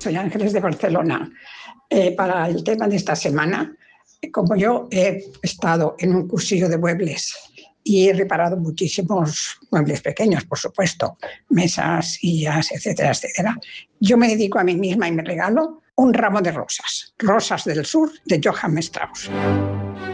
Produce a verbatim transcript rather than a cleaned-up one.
Soy Ángeles de Barcelona. Eh, para el tema de esta semana, como yo he estado en un cursillo de muebles y he reparado muchísimos muebles pequeños, por supuesto, mesas, sillas, etcétera, etcétera, yo me dedico a mí misma y me regalo un ramo de rosas, rosas del sur de Johann Strauss.